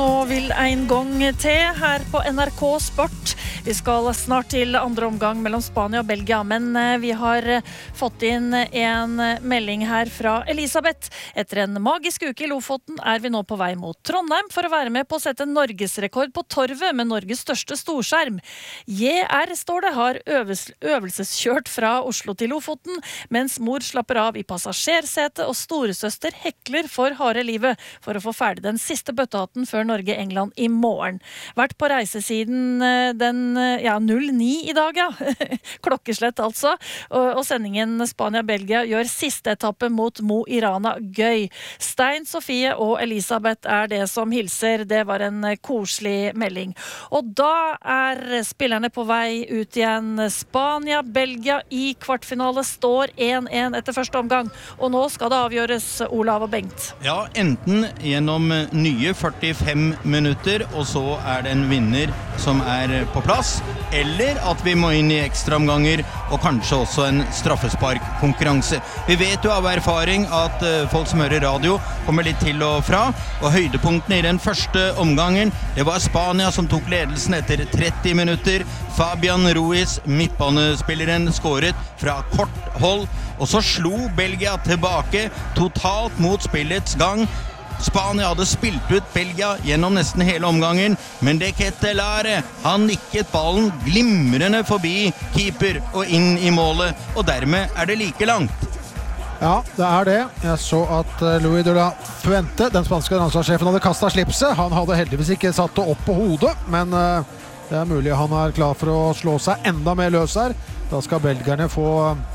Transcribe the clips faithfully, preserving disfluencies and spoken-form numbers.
nå vil en gang til her på N R K Sport. Vi skal snart til andre omgang mellom Spania og Belgia, men vi har fått inn en melding her fra Elisabeth. Etter en magisk uke i Lofoten er vi nå på vei mot Trondheim for å være med på å sette norgesrekord på torvet med Norges største storskjerm. J R, står det, har øves, øvelseskjørt fra Oslo til Lofoten, mens mor slapper av i passasjersete og storesøster hekler for harde livet for å få ferdig den siste bøttehatten før Norge-England i morgen. Vært på reisesiden den ja, null ni i dag, ja. Klokkeslett altså. Og, og sendingen Spania-Belgia gjør siste etappe mot Mo i Rana gøy. Stein, Sofie og Elisabeth er det som hilser. Det var en koselig melding. Og da er spillerne på vei ut igjen. Spania-Belgia i kvartfinale står én én etter første omgang. Og nå skal det avgjøres, Olav og Bengt. Ja, enten gjennom nye førtifem minutter, og så er det en vinner som er på plass, eller at vi må inn i ekstraomganger og kanskje også en straffesparkkonkurranse. Vi vet jo av erfaring at uh, folk som hører radio kommer litt til og fra, og høydepunktene i den første omgangen, det var Spania som tok ledelsen etter tretti minutter. Fabian Ruiz, midtbanespilleren, skåret fra kort hold, og så slo Belgia tilbake totalt mot spillets gang. Spania hadde spilt ut Belgia gjennom nesten hele omgangen, men De Ketelaere, han nikket ballen glimrende forbi keeper og inn i målet, og dermed er det like langt. Ja, det er det. Jeg så at Luis de la Fuente, den spanske landslagssjefen, hadde kastet slipset. Han hadde heldigvis ikke satt det opp på hodet, men uh, det er mulig han er klar for å slå seg enda mer løs her. Da skal belgerne få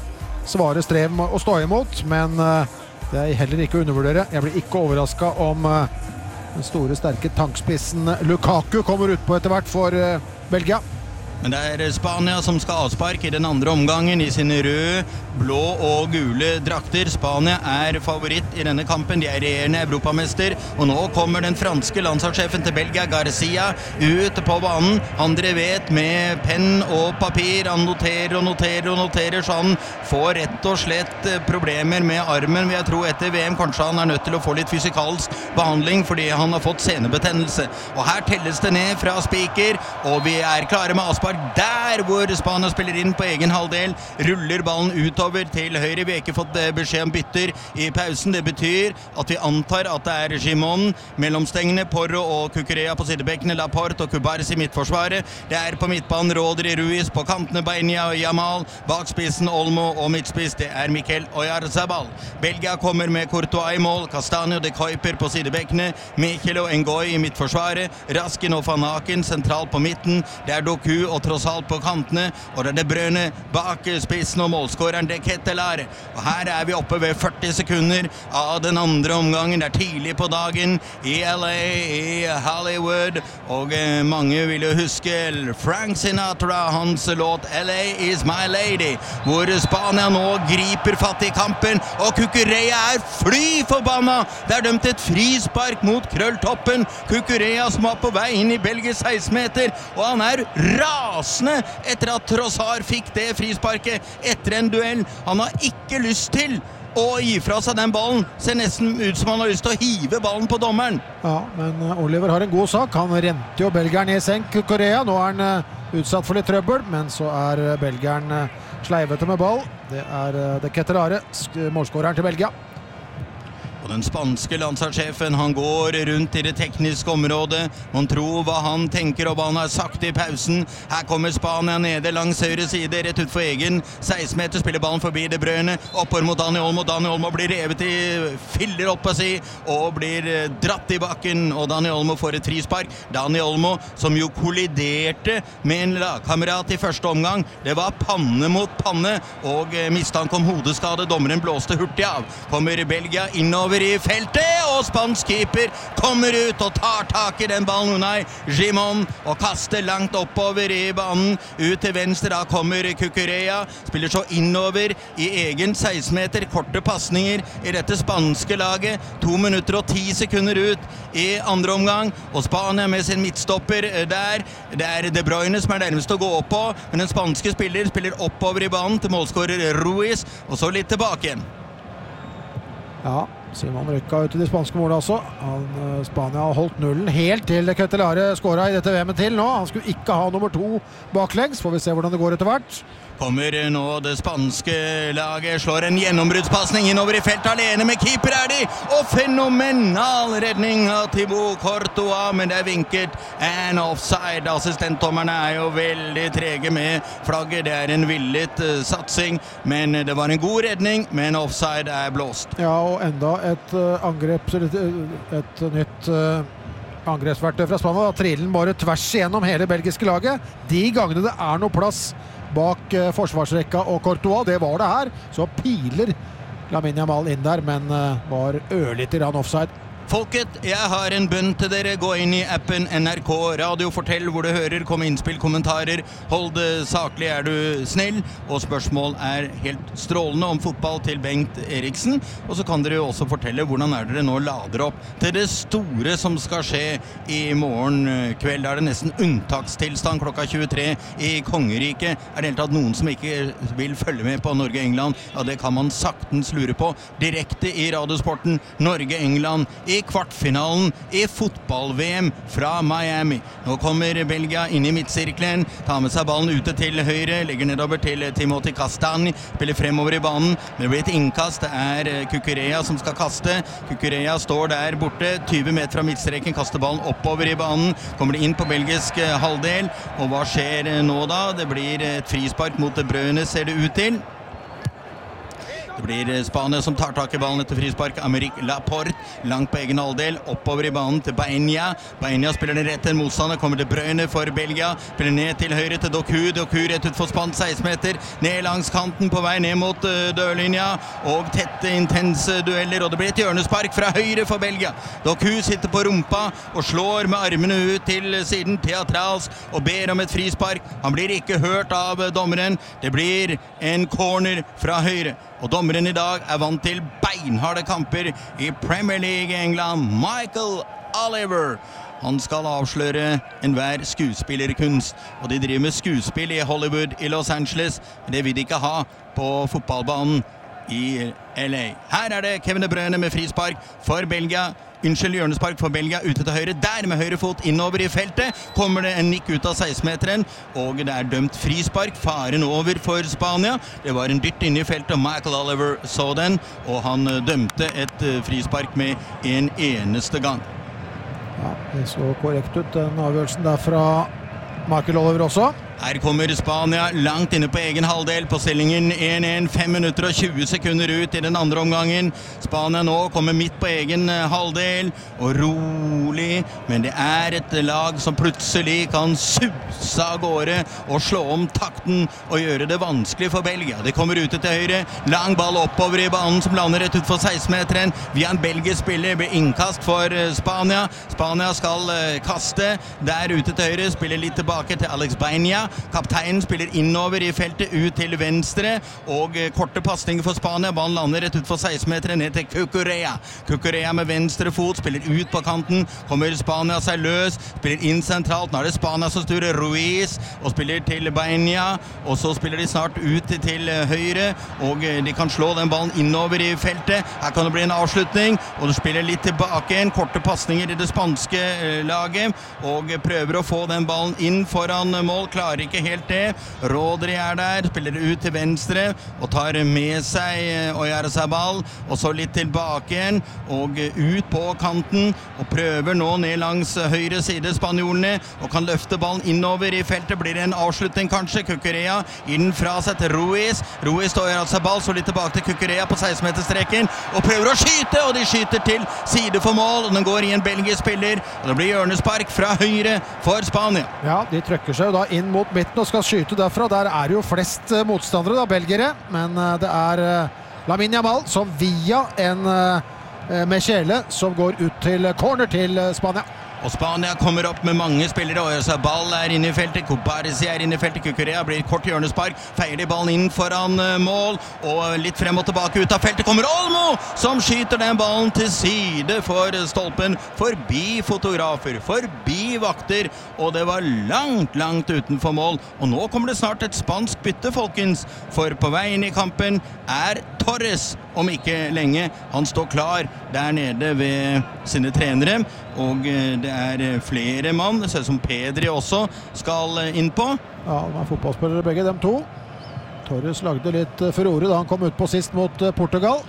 svare strev og stå imot, men uh, det er heller ikke å undervurdere. Jeg blir ikke overrasket om uh, den store, sterke tankspissen Lukaku kommer ut på etter hvert for uh, Belgia. Men det er Spania som skal avspark i den andre omgangen i sine røde, blå og gule drakter. Spania er favoritt i denne kampen. De er regjerende europamester. Og nå kommer den franske landslagssjefen til Belgia, Garcia, ut på banen. Han drevet med penn og papir. Han noterer og noterer og noterer, så han får rett og slett problemer med armen. Vi tror etter V M kanskje han er nødt til å få litt fysikalsk behandling, fordi han har fått senebetennelse. Og her telles det ned fra spiker, og vi er klare med avspark. Der hvor Spania spiller inn på egen halvdel, ruller ballen utover til høyre. Vi har ikke fått beskjed om bytter i pausen. Det betyr at vi antar at det er Gimon mellomstengene, Porro og Cucurella på sidebekkene, Laporte og Kubarsi i midtforsvaret. Det er på midtbanen Rodri, Ruiz på kantene, Bainia og Jamal, bakspissen Olmo og midtspiss, det er Mikel Oyarzabal. Belgia kommer med Courtois i mål, Castagne og De Kuiper på sidebekkene, Mikel og Ngoy i midtforsvaret, Raskin og Van Aken sentralt på midten, det er Doku og tross alt på kantene, og det er De Bruyne bak spissen og målskåreren De Ketelaere. Og her er vi oppe ved førti sekunder av den andre omgangen. Det er tidlig på dagen i L A, i Hollywood, og eh, mange vil jo huske Frank Sinatra, hans låt L A is my lady, hvor Spania nå griper fatt i kampen, og Cucurella er fly forbanna. Det er dømt et frispark mot krølltoppen. Cucurella som var på vei inn i Belgisk seksten meter, og han er rasende etter at Trossard fikk det frisparket etter en duell. Han har ikke lyst til å gi fra seg den ballen. Ser nesten ut som han har lyst til å hive ballen på dommeren. Ja, men Oliver har en god sak. Han rente jo belgieren i senk, Korea. Nå er han utsatt for litt trøbbel, men så er belgieren sleivete med ball. Det er De Ketelaere, målskåreren til Belgia. Og den spanske landslagssjefen, han går rundt i det tekniske området. Man tror hva han tenker og hva han har sagt i pausen. Her kommer Spania nede langs høyre side, rett ut for egen seksten meter, spiller ballen forbi De Bruyne, oppover mot Dani Olmo. Dani Olmo blir revet i filler opp på si, og blir dratt i bakken, og Dani Olmo får et frispark. Dani Olmo, som jo kolliderte med en lagkamerat i første omgang, det var panne mot panne, og mistanke om hodeskade. Dommeren blåste hurtig av. Kommer Belgia innover i feltet, og spansk keeper kommer ut og tar tak i den ballen Unai Gimon og kaster langt oppover i banen. Ut til venstre, da kommer Cucurella, spiller så innover i egen seksten meter, korte passninger i dette spanske laget. To minutter og ti sekunder ut i andre omgang, og Spania med sin midtstopper der. Det er De Bruyne som er nærmest å gå opp på, men den spanske spiller spiller oppover i banen til målskårer Ruiz, og så litt tilbake. Ja, Simon rykka ut i de spanske målene altså. Han, Spania har holdt nullen helt til Catelare skåret i dette V M-et til nå. Han skulle ikke ha nummer to baklengs. Får vi se hvordan det går etter hvert. Kommer nå det spanske laget, slår en gjennombruddspasning innover i feltet alene med keeper er de, og fenomenal redning av Thibaut Courtois, men det er vinket en offside. Assistentdommerne er jo veldig trege med flagget, det er en villet uh, satsing, men det var en god redning, men offside er blåst. Ja, og enda et uh, angrep, et, et nytt uh, angrepsverktøy fra Spania. Trillen bare tvers igjennom hele belgiske laget. De gangene det er noe plass bak uh, forsvarsrekka og Courtois, det var det her, så piler Lamine Yamal inn der, men uh, var ørlite grann offside. Folket, jeg har en bønn til dere. Gå inn i appen N R K Radio, fortell hvor du hører, kom innspill, kommentarer, hold det saklig, er du snill, og spørsmål er helt strålende om fotball til Bengt Eriksen, og så kan dere jo også fortelle hvordan er dere nå lader opp til det store som skal skje i morgen kveld. Da er det nesten unntakstilstand klokka tjuetre i Kongeriket. Er det helt tatt noen som ikke vil følge med på Norge-England? Ja, det kan man saktens lure på. Direkte i Radiosporten, Norge-England, i i kvartfinalen i fotball-V M fra Miami. Nå kommer Belgia inn i midtsirkelen, tar med seg ballen ute til høyre, legger nedover til Timothy Castagne, spiller fremover i banen. Det blir et innkast, det er Cucurella som skal kaste. Cucurella står der borte, tyve meter fra midtstreken, kaster ballen oppover i banen, kommer det inn på belgisk halvdel, og hva skjer nå da? Det blir et frispark mot De Bruyne, ser det ut til. Det blir Spania som tar tak i ballen etter frispark. Aymeric Laporte langt på egen halvdel, oppover i banen til Baena. Baena spiller den rett til en motstander, kommer De Bruyne for Belgia, spiller ned til høyre til Doku. Doku rett ut for spansk, seksten meter, ned langs kanten på vei ned mot uh, dørlinja, og tette, intense dueller, og det blir et hjørnespark fra høyre for Belgia. Doku sitter på rumpa og slår med armene ut til siden, teatralsk, og ber om et frispark. Han blir ikke hørt av dommeren. Det blir en corner fra høyre. Og dommeren i dag er vant til beinharde kamper i Premier League i England. Michael Oliver. Han skal avsløre enhver skuespillerkunst, og de driver med skuespill i Hollywood i Los Angeles. Det vil de ikke ha på fotballbanen i L A. Her er det Kevin De Bruyne med frispark for Belgia. Unnskyld, hjørnespark for Belgia, ute til høyre. Der med høyre fot innover i feltet kommer det en nikk ut av seksten-meteren, og det er dømt frispark. Faren over for Spania. Det var en dytt inne i feltet, og Michael Oliver så den, og han dømte et frispark med en eneste gang. Ja, det så korrekt ut, den avgjørelsen der fra Michael Oliver også. Her kommer Spania langt inne på egen halvdel på stillingen en en, fem minutter og tjue sekunder ut i den andre omgangen. Spania nå kommer midt på egen halvdel og rolig, men det er et lag som plutselig kan suse av gårde og slå om takten og gjøre det vanskelig for Belgia. Det kommer ute til høyre, lang ball oppover i banen som lander rett ut for seksten-meteren. Via en belgisk spiller blir innkast for Spania. Spania skal kaste der ute til høyre, spiller litt tilbake til Alex Baena. Kapteinen spiller innover i feltet ut til venstre, og korte passninger for Spania. Ballen lander rett ut for seksten-meteren ned til Cucurella. Cucurella med venstre fot, spiller ut på kanten, kommer Spania seg løs, spiller inn sentralt. Nå er det Spania som styrer Ruiz, og spiller til Baena, og så spiller de snart ut til høyre, og de kan slå den ballen innover i feltet. Her kan det bli en avslutning, og de spiller litt tilbake igjen, korte passninger i det spanske laget, og prøver å få den ballen inn foran mål, klarer ikke helt det. Rodri er der, spiller ut til venstre og tar med seg Oyarzabal, og så litt tilbake igjen og ut på kanten og prøver nå ned langs høyre side spanjolene og kan løfte ballen innover i feltet. Blir det en avslutning kanskje? Cucurella inn fra seg til Ruiz. Ruiz og Oyarzabal så litt tilbake til Cucurella på seksten-meterstreken og prøver å skyte, og de skyter til side for mål, og den går i en belgisk spiller, og det blir hjørnespark fra høyre for Spania. Ja, de trykker seg da inn mot midten og skal skyte derfra. Der er jo flest motstandere da, belgere, men det er Lamine Yamal som via en Mechele som går ut til corner til Spania. Og Spania kommer opp med mange spillere, og Ball er inne i feltet, Kubarsi er inne i feltet, Kukurea blir kort hjørnespark, feier de ballen inn foran mål, og litt frem og tilbake ut av feltet kommer Olmo, som skyter den ballen til side for stolpen, forbi fotografer, forbi vakter, og det var langt, langt utenfor mål. Og nå kommer det snart et spansk bytte, folkens, for på vei inn i kampen er Torres, om ikke lenge. Han står klar der nede ved sine trenere, og det er flere mann, det ser ut som Pedri også skal inn på. Ja, de er fotballspillere begge, dem to. Torres lagde litt furore da han kom ut på sist mot Portugal.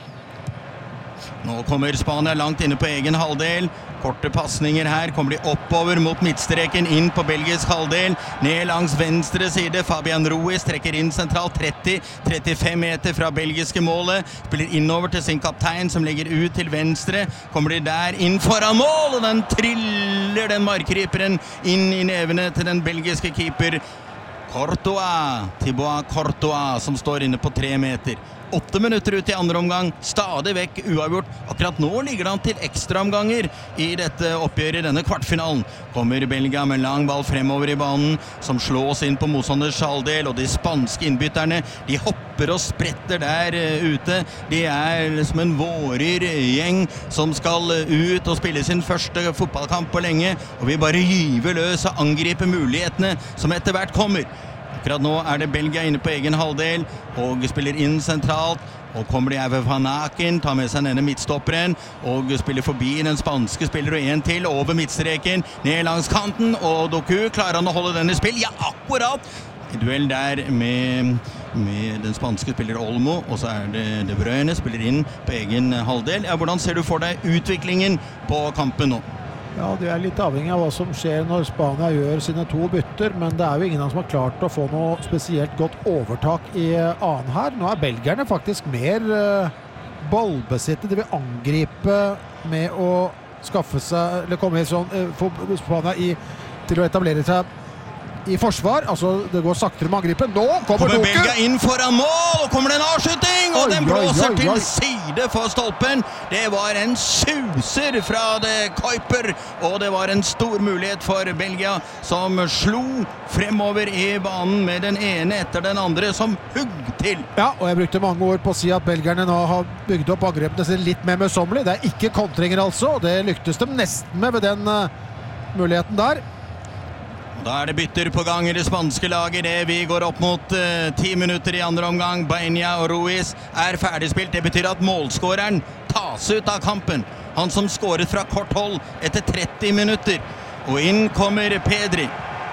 Nå kommer Spania langt inne på egen halvdel. Korte passninger her, kommer de oppover mot midtstreken, inn på belgisk halvdel, ned langs venstre side. Fabian Ruiz trekker inn sentralt, tretti til trettifem meter fra belgiske målet, spiller innover til sin kaptein som legger ut til venstre, kommer de der inn foran mål, og den triller den markryperen inn i nevene til den belgiske keeper Courtois, Thibaut Courtois, som står inne på tre meter. Åtte minutter ut i andre omgang, stadig vekk uavgjort. Akkurat nå ligger det an til ekstraomganger i dette oppgjøret, i denne kvartfinalen. Kommer Belgia med lang ball fremover i banen, som slås inn på motstanders halvdel, og de spanske innbytterne, de hopper og spretter der ute. De er som en vårergjeng som skal ut og spille sin første fotballkamp på lenge, og vi bare gyver løs og angriper mulighetene som etter hvert kommer. Akkurat nå er det Belgia inne på egen halvdel, og spiller inn sentralt, og kommer de over Van Aken, tar med seg denne midtstopperen, og spiller forbi den spanske spiller, og en til over midtstreken, ned langs kanten, og Doku klarer han å holde denne spill, ja akkurat! En duell der med, med den spanske spiller Olmo, og så er det De Bruyne, spiller inn på egen halvdel. Ja, hvordan ser du for deg utviklingen på kampen nå? Ja, det er litt avhengig av hva som skjer når Spania gjør sine to bytter, men det er jo ingen som har klart å få noe spesielt godt overtak i annen her. Nå er belgierne faktisk mer uh, ballbesittet. De vil angripe med å skaffe seg, eller komme i sånn, uh, få Spania i, til å etablere seg i forsvar. Altså, det går saktere med angripet. Nå kommer, kommer Belgia inn foran mål, og kommer det en avskyting, og oi, den blåser oi, oi, oi. til side for stolpen. Det var en suser fra det Kuiper, og det var en stor mulighet for Belgia, som slo fremover i banen med den ene etter den andre, som hugg til. Ja, og jeg brukte mange ord på å si at belgierne nå har bygd opp angrepene sine litt mer møysommelig. Det er ikke kontringer altså, og det lyktes dem nesten med ved den uh, muligheten der. Da er det bytter på gang i det spanske laget. Det vi går opp mot uh, ti minutter i andre omgang. Baena og Ruiz er ferdigspilt. Det betyr at målskåreren tas ut av kampen. Han som skåret fra kort hold etter tretti minutter. Og inn kommer Pedri.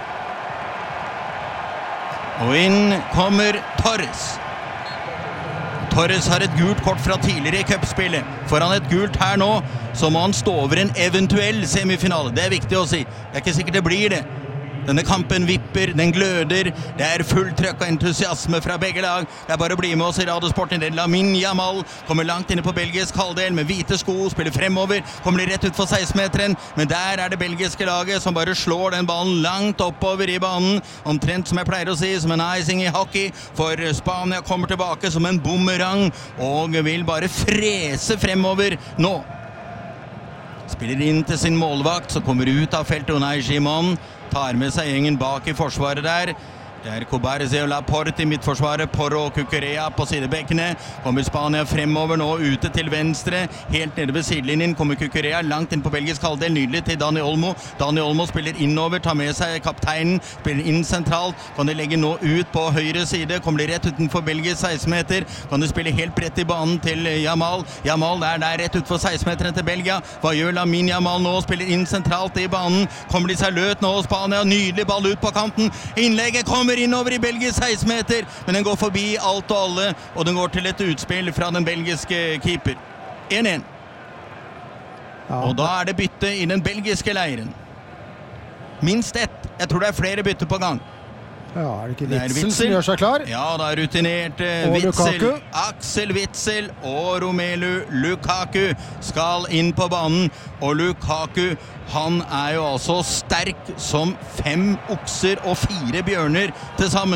Og inn kommer Torres. Torres har et gult kort fra tidligere i cupspillet. Får han et gult her nå, så må han stå over en eventuell semifinale. Det er viktig å si. Det er ikke sikkert det blir det. Denne kampen vipper, den gløder, det er full trøkk og entusiasme fra begge lag. Det er bare å bli med oss i Radiosporten. Lamine Yamal kommer langt inne på belgisk halvdel med hvite sko, spiller fremover, kommer de rett ut for seksten-meteren, men der er det belgiske laget som bare slår den ballen langt oppover i banen, omtrent som jeg pleier å si, som en icing i hockey, for Spania kommer tilbake som en boomerang, og vil bare frese fremover nå. Spiller inn til sin målvakt, så kommer ut av feltet Unai Simon, tar med seg gjengen bak i forsvaret der. Det er Kubarsi og Laporte i midtforsvaret, Porro og Kukurea på sidebekkene. Kommer Spania fremover nå, ute til venstre, helt nede ved sidelinjen. Kommer Kukurea langt inn på belgisk halvdel, nydelig til Dani Olmo. Dani Olmo spiller innover, tar med seg kapteinen, spiller inn sentralt. Kan de legge nå ut på høyre side, kommer de rett utenfor belgisk seksten-meter. Kan de spille helt bredt i banen til Yamal. Yamal er der rett utenfor seksten-meteren til Belgia. Hva gjør Lamine Yamal nå? Spiller inn sentralt i banen. Kommer de seg løt nå, Spania, nydelig ball ut på kanten. Innlegget kommer innover i belgisk seksten-meter, men den går forbi alt og alle, og den går til et utspill fra den belgiske keeper. én én. Ja. Og da er det bytte i den belgiske leiren. Minst ett. Jeg tror det er flere bytte på gang. Ja, er det ikke Witzel som gjør seg klar? Ja, da er rutinert uh, Witzel, Axel Witzel og Romelu Lukaku skal inn på banen, og Lukaku, han er jo altså sterk som fem okser og fire bjørner til sammen.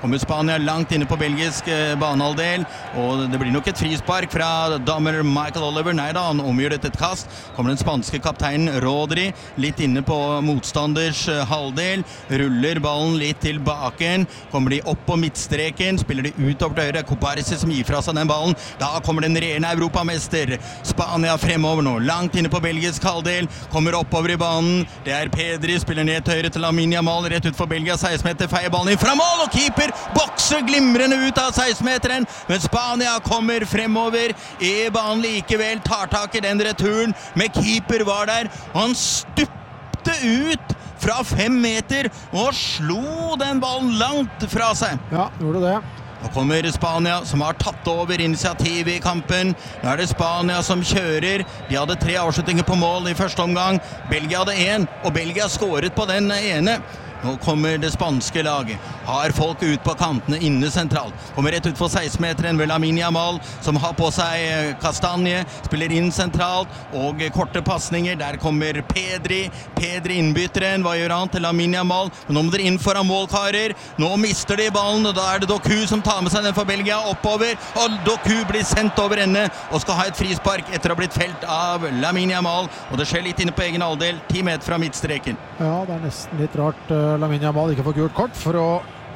kommer Spania langt inne på belgisk banehalvdel, og det blir nok et frispark fra dommer Michael Oliver. Nei da, han omgjør dette et kast. Kommer den spanske kapteinen Rodri litt inne på motstanders halvdel, ruller ballen litt tilbake, kommer de opp på midtstreken, spiller de utover til høyre, Cobarsi som gir fra seg den ballen. Da kommer den rene europamester. Spania fremover nå, langt inne på belgisk halvdel, kommer oppover i banen. Det er Pedri, spiller ned til høyre til Lamine Yamal, rett ut for Belgia, seksten meter, feier ballen inn fra mål, og keeper bokser glimrende ut av seksten meteren, men Spania kommer fremover i banen likevel, tar tak i den returen, med keeper var der, og han stupte ut fra fem meter og slo den ballen langt fra seg. Ja, gjorde det. Nå kommer Spania som har tatt over initiativet i kampen. Nå er det Spania som kjører. De hadde tre avslutninger på mål i første omgang. Belgia hadde en, og Belgia skåret på den ene. Nå kommer det spanske laget. Har folk ut på kantene inne sentralt. Kommer rett ut for seksten meteren ved Lamine Yamal, som har på seg kastanje. Spiller inn sentralt, og korte passninger. Der kommer Pedri. Pedri innbytteren. Hva gjør han til Lamine Yamal? Nå må dere inn foran målkarer. Nå mister de ballen, og da er det Doku som tar med seg den for Belgia oppover. Og Doku blir sendt over ende, og skal ha et frispark etter å ha blitt felt av Lamine Yamal. Og det skjer litt inne på egen halvdel, ti meter fra midtstreken. Ja, det er nesten litt rart Lamine Yamal ikke får gult kort for å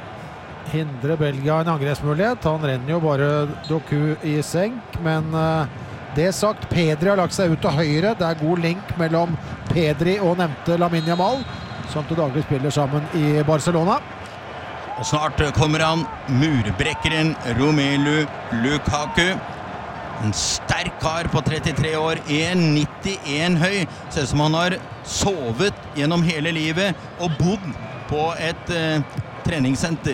hindre Belgia en angrepsmulighet. Han renner jo bare Doku i senk, men uh, det sagt, Pedri har lagt seg ut til høyre. Det er god link mellom Pedri og nevnte Lamine Yamal, som til daglig spiller sammen i Barcelona. Og snart kommer han, murbrekkeren Romelu Lukaku. En sterk kar på trettitre år, en nittien høy. Ser ut som han har sovet gjennom hele livet og bodd på et eh, treningssenter.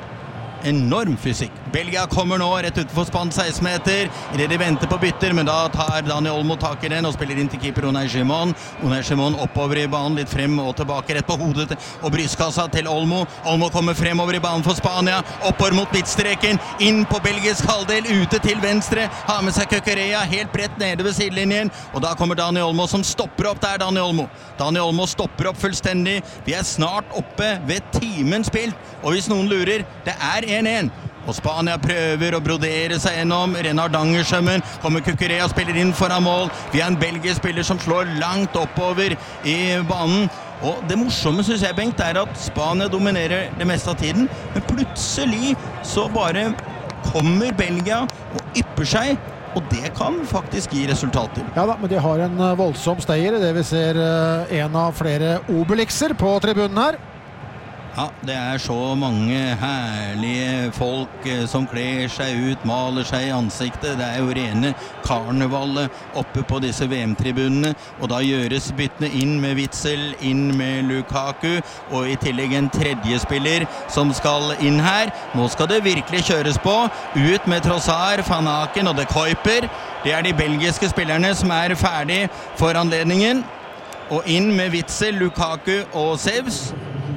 Enorm fysikk. Belgia kommer nå rett utenfor spann seksten meter, i det de venter på bytter, men da tar Daniel Olmo tak i den og spiller inn til keeper Unai Simon. Unai Simon oppover i banen, litt frem og tilbake, rett på hodet og brystkassa til Olmo. Olmo kommer fremover i banen for Spania, oppover mot midtstreken, inn på belgisk halvdel, ute til venstre, har med seg Cucurella helt bredt nede ved sidelinjen, og da kommer Daniel Olmo som stopper opp der, Daniel Olmo. Daniel Olmo stopper opp fullstendig. Vi er snart oppe ved timen spilt, og hvis noen lurer, det er en en. Og Spania prøver å brodere seg gjennom. Renard Dangersømmen kommer Cucurella, spiller inn foran mål. Vi er en belgisk spiller som slår langt oppover i banen. Og det morsomme, synes jeg, Bengt, er at Spania dominerer det meste av tiden. Men plutselig så bare kommer Belgia og ypper seg. Og det kan faktisk gi resultater. Ja da, men de har en voldsom steier. Det vi ser en av flere Obelixer på tribunen her. Ja, det er så mange herlige folk som kler seg ut, maler seg i ansiktet. Det er jo rene karnevalet oppe på disse V M-tribunene. Og da gjøres byttene inn med Witsel, inn med Lukaku, og i tillegg en tredje spiller som skal inn her. Nå skal det virkelig kjøres på. Ut med Trossard, Van Aken og De Kuiper. Det er de belgiske spillerne som er ferdig for anledningen. Og inn med Witsel, Lukaku og Sevs.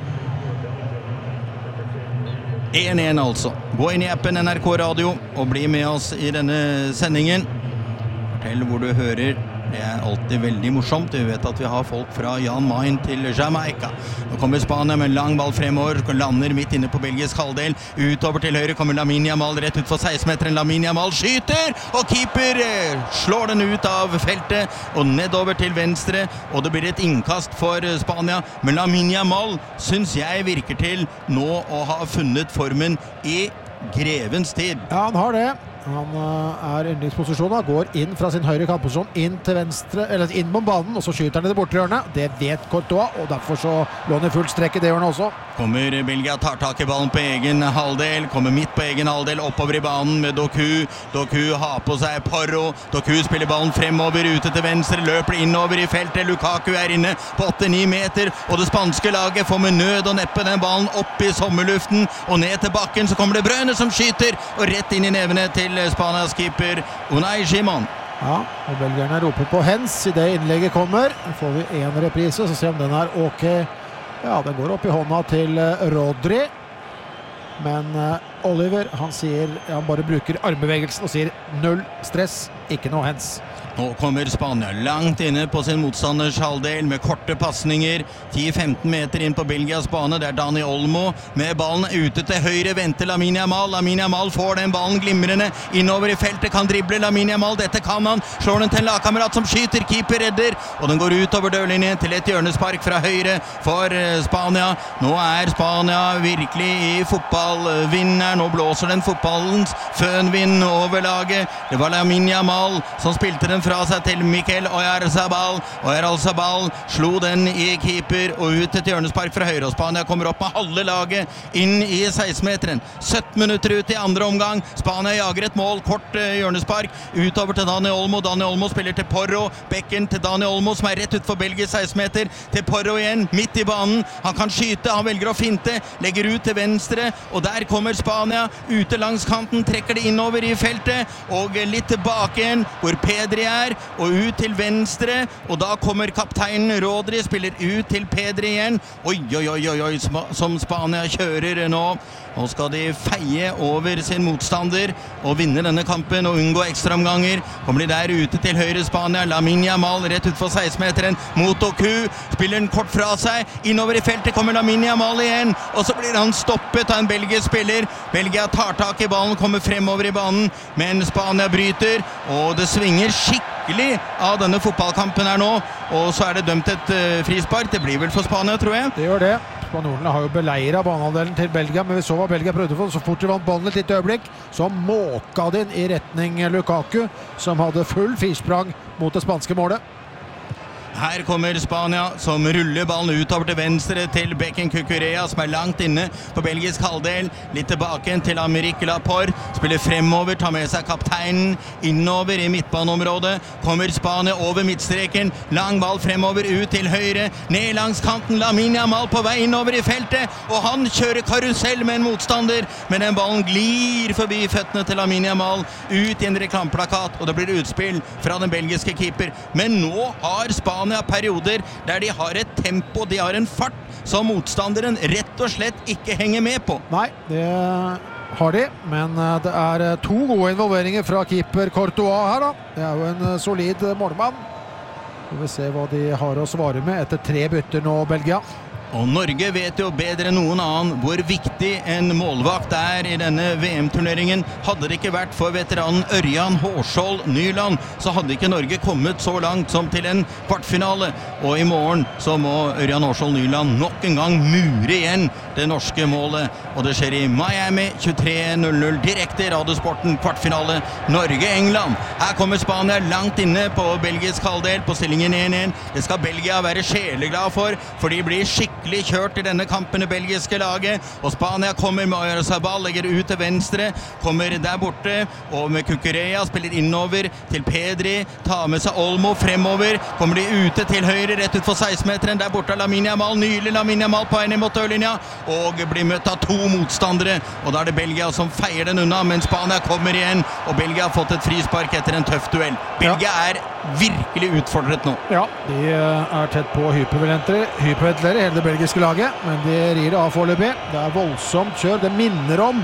en en altså. Gå inn i appen N R K Radio og bli med oss i denne sendingen. Fortell hvor du hører. Det er alltid veldig morsomt. Vi vet at vi har folk fra Jan Mayen til Jamaica. Nå kommer Spania med en lang ball fremover, lander midt inne på belgisk halvdel. Utover til høyre kommer Lamine Yamal rett ut for seksten meteren. Lamine Yamal skyter, og keeper slår den ut av feltet og nedover til venstre. Og det blir et innkast for Spania. Men Lamine Yamal synes jeg virker til nå å ha funnet formen i grevens tid. Ja, han har det. Han er i yndlingsposisjonen, går inn fra sin høyre kantposisjon, inn til venstre, eller inn på banen, og så skyter han i det bortre hjørnet. Det vet Courtois, og derfor så lå han i full strekk i det hjørnet også. Kommer Belgia, tar tak i ballen på egen halvdel, kommer midt på egen halvdel, oppover i banen med Doku. Doku har på seg Porro. Doku spiller ballen fremover, ute til venstre, løper innover i feltet. Lukaku er inne på åtte ni meter, og det spanske laget får med nød og neppe den ballen opp i sommerluften, og ned til bakken, så kommer det Brøne som skyter, og rett inn i nevene til Spanias keeper Unai Simon. Ja, og belgierne roper på hens i det innlegget kommer. Nå får vi en reprise, så ser om den er ok. Ja, den går opp i hånda til Rodri. Men uh, Oliver, han sier, han bare bruker armbevegelsen og sier null stress, ikke noe hens. Nå kommer Spania langt inne på sin motstanders halvdel med korte passninger. ti til femten meter inn på Belgias bane. Det er Dani Olmo med ballen ute til høyre. Venter Lamine Yamal. Lamine Yamal får den ballen glimrende innover i feltet. Kan drible Lamine Yamal. Dette kan han. Slår den til en lagkamerat som skyter. Keeper redder. Og den går utover dørlinjen til et hjørnespark fra høyre for Spania. Nå er Spania virkelig i fotballvinner. Nå blåser den fotballens fønvind over laget. Det var Lamine Yamal som spilte den fra seg til Mikel Oyarzabal. Oyarzabal slo den i keeper og ut til et hjørnespark fra høyre. Og Spania kommer opp med halve laget inn i seksten-meteren. sytten minutter ut i andre omgang. Spania jager et mål. Kort uh, hjørnespark utover til Dani Olmo. Dani Olmo spiller til Porro. Bekken til Dani Olmo som er rett ut for Belgisk seksten-meter. Til Porro igjen, midt i banen. Han kan skyte, han velger å finte. Legger ut til venstre. Og der kommer Spania ute langs kanten. Trekker det innover i feltet. Og litt tilbake igjen hvor Pedri er. Og ut til venstre, og da kommer kapteinen Rodri, spiller ut til Pedri igjen. Oi, oi, oi, oi, oi, som Spania kjører nå. Nå skal de feie over sin motstander og vinne denne kampen og unngå ekstraomganger. Kommer de der ute til høyre Spania. Lamine Yamal rett ut for seksten-meteren. Motoku spiller den kort fra seg. Innover i feltet kommer Lamine Yamal igjen, og så blir han stoppet av en belgisk spiller. Belgia tar tak i ballen, kommer fremover i banen, men Spania bryter, og det svinger skikkelig av denne fotballkampen her nå. Og så er det dømt et uh, frispark. Det blir vel for Spania, tror jeg. Det gjør det. Spanjolene har jo beleiret banehalvdelen til Belgia, men vi så hva Belgia prøvde for. Så fort de vant ballen et lite øyeblikk, så måka de inn i retning Lukaku, som hadde full firsprang mot det spanske målet. Her kommer Spania, som ruller ballen utover til venstre til Bekken Cucurella, som er langt inne på belgisk halvdel. Litt tilbake til Aymeric Laporte. Spiller fremover, tar med seg kapteinen innover i midtbaneområdet. Kommer Spania over midtstreken. Lang ball fremover, ut til høyre. Ned langs kanten, Lamine Yamal på vei innover i feltet. Og han kjører karusell med en motstander. Men den ballen glir forbi føttene til Lamine Yamal. Ut i en reklamplakat, og det blir utspill fra den belgiske keeper. Men nå har Spania perioder der de har et tempo, de har en fart som motstanderen rett og slett ikke henger med på. Nei, det har de, men det er to gode involveringer fra keeper Courtois her da. Det er jo en solid målmann. Vi vil se hva de har å svare med etter tre bytter nå, Belgia. Og Norge vet jo bedre enn noen annen hvor viktig en målvakt er i denne V M-turneringen. Hadde det ikke vært for veteranen Ørjan Hårskjold Nyland, så hadde ikke Norge kommet så langt som til en kvartfinale. Og i morgen så må Ørjan Hårskjold Nyland nok en gang mure igjen det norske målet. Og det skjer i Miami tjuetre null null, direkte i Radiosporten, kvartfinale Norge-England. Her kommer Spania langt inne på belgisk halvdel på stillingen en en. Det skal Belgia være sjeleglad for, for de blir skikkelig kjørt i denne kampen i belgiske laget, og Spania kommer med Oyarzabal, legger ut til venstre, kommer der borte, og med Cucurella spiller innover til Pedri, tar med seg Olmo fremover, kommer de ute til høyre, rett ut for seksten-meteren, der borte Lamine Yamal, nylig Lamine Yamal på en i mot dørlinja, og blir møtt av to motstandere, og da er det Belgia som feier den unna, men Spania kommer igjen, og Belgia har fått et frispark etter en tøff duell. Belgia er virkelig utfordret nå. Ja, de er tett på hyperventlere, hyperventlere hele det belgiske laget, men de rir det av foreløpig. Det er voldsomt kjør. Det minner om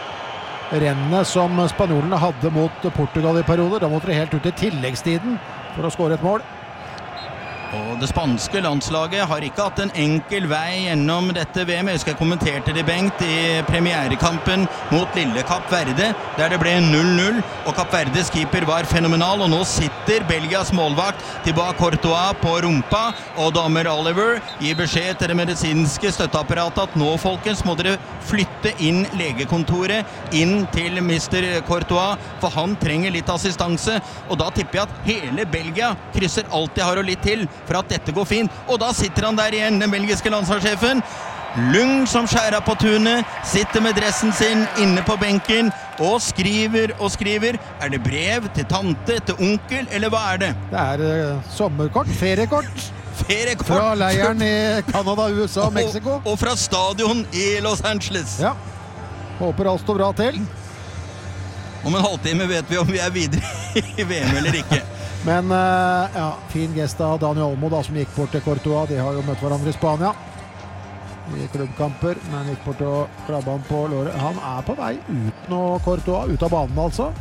rennet som spanjolene hadde mot Portugal i perioder. Da måtte de helt ut i tilleggstiden for å skåre et mål. Og det spanske landslaget har ikke hatt en enkel vei gjennom dette V M. Jeg husker jeg kommenterte det, Bengt, i premierekampen mot lille Kapp Verde, der det ble null null, og Kapp Verdes keeper var fenomenal, og nå sitter Belgias målvakt tilbake Courtois på rumpa, og dommer Oliver gir beskjed til det medisinske støtteapparatet at nå, folkens, må dere flytte inn legekontoret inn til mister Courtois, for han trenger litt assistanse, og da tipper jeg at hele Belgia krysser alt de har og litt til, for at dette går fint. Og da sitter han der igjen, den belgiske landslagssjefen. Lung som skjærer på tunet, sitter med dressen sin inne på benken og skriver og skriver. Er det brev til tante, til onkel, eller hva er det? Det er uh, sommerkort, feriekort. Feriekort. Fra leiren i Canada, U S A og Mexico. Og, og fra stadion i Los Angeles. Ja. Håper alt står bra til. Om en halvtime vet vi om vi er videre i V M eller ikke. Men uh, ja, fin gest av Dani Olmo da, som gikk bort til Courtois. De har jo møtt hverandre i Spania i klubbkamper, men gikk bort og klabba han på låret. Han er på vei ut nå, Courtois, ut av banen altså.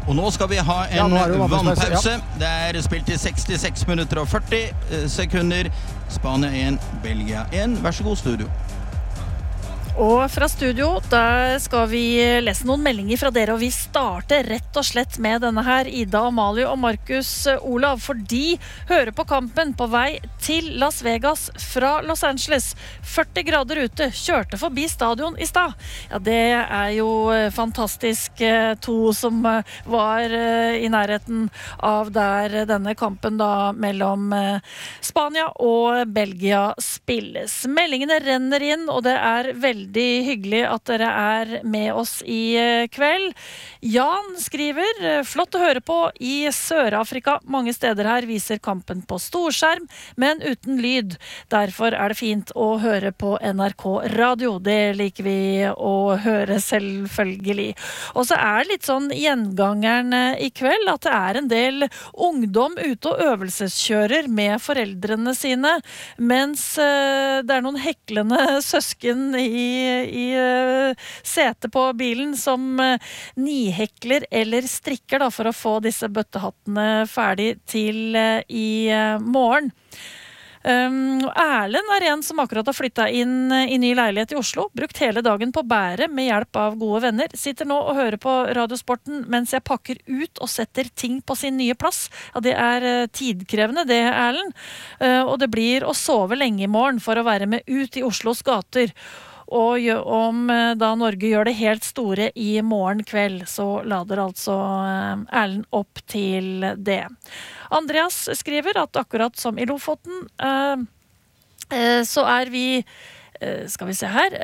Og nå skal vi ha en ja, vannpause. Ja. Det er spilt i sekstiseks minutter og førti sekunder. Spania én, Belgia én. Vær så god, studio. Og fra studio, der skal vi lese noen meldinger fra dere, og vi starter rett og slett med denne her, Ida, Amalie og Markus Olav, for de hører på kampen på vei til Las Vegas fra Los Angeles. førti grader ute, kjørte forbi stadion i stad. Ja, det er jo fantastisk, to som var i nærheten av der denne kampen da mellom Spania og Belgia spilles. Meldingene renner inn, og det er veldig Veldig hyggelig at dere er med oss i kveld. Jan skriver, flott å høre på i Sør-Afrika. Mange steder her viser kampen på storskjerm, men uten lyd. Derfor er det fint å høre på N R K radio. Det liker vi å høre selvfølgelig. Og så er det litt sånn gjengangeren i kveld at det er en del ungdom ute og øvelseskjører med foreldrene sine, mens det er noen heklende søsken i i uh, setet på bilen som uh, nihekler eller strikker da, for å få disse bøttehattene ferdig til uh, i uh, morgen. Um, Erlend er en som akkurat har flyttet inn uh, i ny leilighet i Oslo, brukt hele dagen på bæret med hjelp av gode venner, sitter nå og hører på Radiosporten mens jeg pakker ut og setter ting på sin nye plass. Ja, det er uh, tidkrevende det, Erlend, uh, og det blir å sove lenge i morgen for å være med ut i Oslos gater. Og om da Norge gjør det helt store i morgen kveld, så lader altså Erlend opp til det. Andreas skriver at akkurat som i Lofoten, eh, eh, så er vi skal vi se her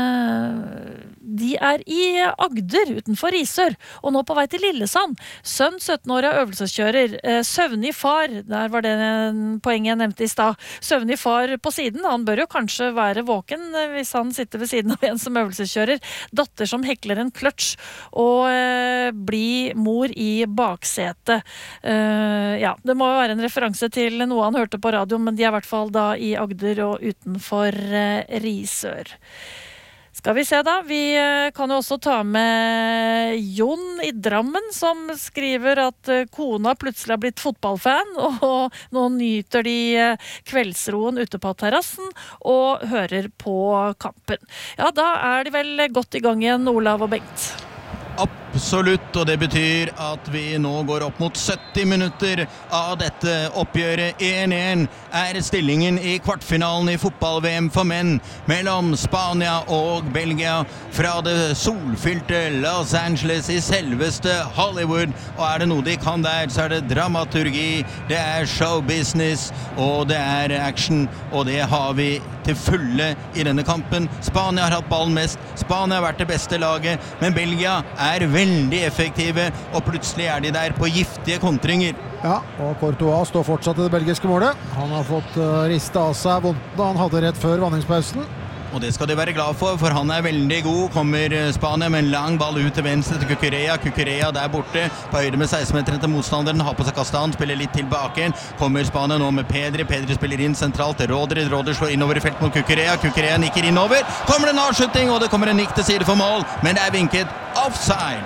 de er i Agder utenfor Risør og nå på vei til Lillesand. Sønn sytten år er øvelseskjører, søvnig far, der var det poenget jeg nevnte i stad, søvnig far på siden, han bør jo kanskje være våken hvis han sitter ved siden av en som øvelseskjører, datter som hekler en kløtsj og bli mor i baksetet. Ja, det må være en referanse til noe han hørte på radio, men de er i hvert fall da i Agder og utenfor Risør. Skal vi se da, vi kan jo også ta med Jon i Drammen som skriver at kona plutselig har blitt fotballfan og nå nyter de kveldsroen ute på terrassen og hører på kampen. Ja, da er de vel godt i gang igjen, Olav og Bengt. Absolutt, og det betyr at vi nå går opp mot sytti minutter av dette oppgjøret. én én er stillingen i kvartfinalen i fotball-V M for menn mellom Spania og Belgia fra det solfylte Los Angeles i selveste Hollywood. Og er det noe de kan der, så er det dramaturgi, det er showbusiness, og det er action, og det har vi til fulle i denne kampen. Spania har hatt ballen mest, Spania har vært det beste laget, men Belgia er veldig effektive, og plutselig er de der på giftige kontringer. Ja, og Courtois står fortsatt i det belgiske målet. Han har fått uh, ristet av seg vondten han hadde rett før vanningspausen. Og det skal de være glad for, for han er veldig god. Kommer Spania med en lang ball ut til venstre til Cucurella. Cucurella der borte, på høyde med seksten-meteren til motstanderen. Har på seg kastan, spiller litt tilbake. Kommer Spania nå med Pedri. Pedri spiller inn sentralt til Rodri. Rodri slår innover i felt mot Cucurella. Cucurella nikker innover. Kommer det en avslutning, og det kommer en nikk til side for mål. Men det er vinket offside.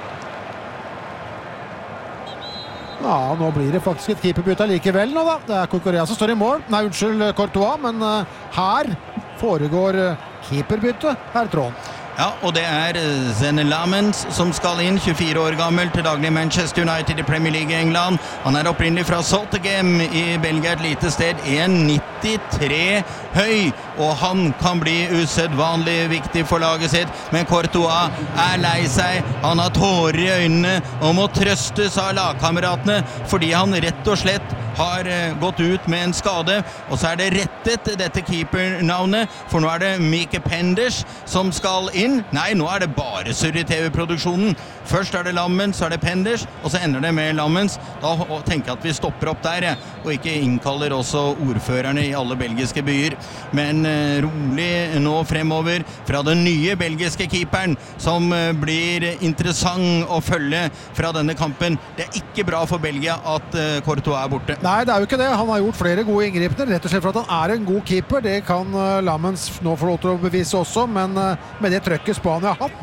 Ja, nå blir det faktisk et keeperbytte likevel nå da. Det er Cucurella som står i mål. Nei, unnskyld Courtois, men uh, her foregår keeperbytte, herr Trond. Ja, og det er Zene Lamens som skal inn, tjuefire år gammel, til daglig Manchester United i Premier League i England. Han er opprinnelig fra Saltegem i Belgia, et lite sted, en komma nittitre høy, og han kan bli usedvanlig viktig for laget sitt, men Courtois er lei seg, han har tårer i øynene og må trøstes av lagkameratene fordi han rett og slett har gått ut med en skade, og så er det rettet dette keepernavnet, for nå er det Mike Penders som skal inn. Nei, nå er det bare surr i T V-produksjonen. Først er det Lammens, så er det Penders, og så ender det med Lammens. Da tenker jeg at vi stopper opp der, og ikke innkaller også ordførerne i alle belgiske byer. Men uh, rolig nå fremover fra den nye belgiske keeperen, som uh, blir interessant å følge fra denne kampen. Det er ikke bra for Belgia at uh, Courtois er borte. Nei, det er jo ikke det. Han har gjort flere gode inngripner, rett og slett for at han er en god keeper. Det kan uh, Lammens nå få lov til å bevise også, men uh, med det trøkket Spania har hatt,